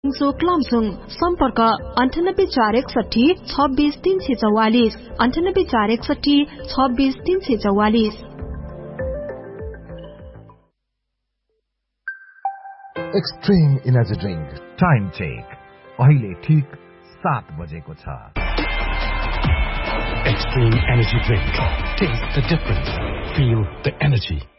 क्लमसुङ सम्पर्क 9841 26344 9841 26344। Extreme energy drink time check अहिले ठीक 7 बजेको छ। Extreme Energy Drink. Taste the difference. Feel the energy.